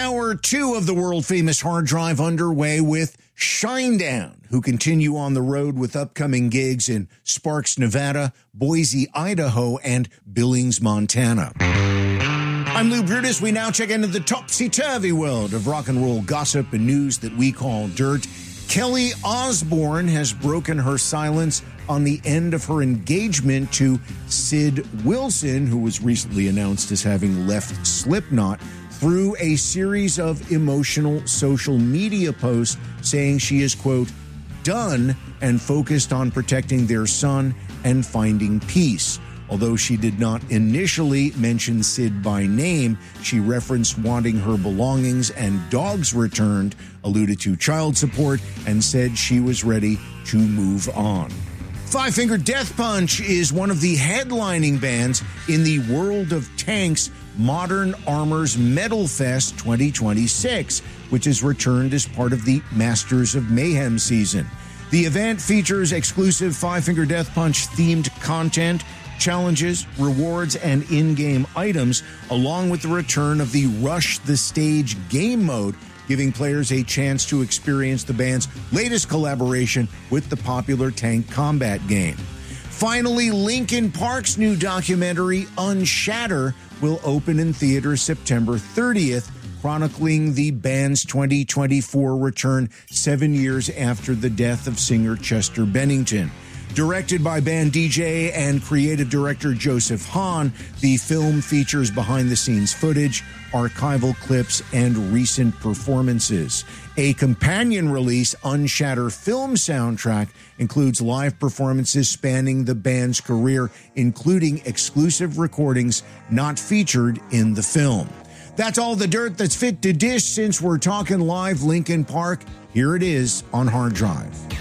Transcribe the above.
Hour 2 of the world-famous Hard Drive underway with Shinedown, who continue on the road with upcoming gigs in Sparks, Nevada, Boise, Idaho, and Billings, Montana. I'm Lou Brutus. We now check into the topsy-turvy world of rock and roll gossip and news that we call dirt. Kelly Osbourne has broken her silence on the end of her engagement to Sid Wilson, who was recently announced as having left Slipknot, through a series of emotional social media posts saying she is, quote, done and focused on protecting their son and finding peace. Although she did not initially mention Sid by name, she referenced wanting her belongings and dogs returned, alluded to child support, and said she was ready to move on. Five Finger Death Punch is one of the headlining bands in the World of Tanks Modern Armor's Metal Fest 2026, which has returned as part of the Masters of Mayhem season. The event features exclusive Five Finger Death Punch themed content, challenges, rewards, and in-game items, along with the return of the Rush the Stage game mode, giving players a chance to experience the band's latest collaboration with the popular tank combat game. Finally, Linkin Park's new documentary, Unshatter, will open in theaters September 30th, chronicling the band's 2024 return 7 years after the death of singer Chester Bennington. Directed by band DJ and creative director Joseph Hahn, the film features behind-the-scenes footage, archival clips, and recent performances. A companion release, Unshatter film soundtrack, includes live performances spanning the band's career, including exclusive recordings not featured in the film. That's all the dirt that's fit to dish since we're talking live Linkin Park. Here it is on Hard Drive.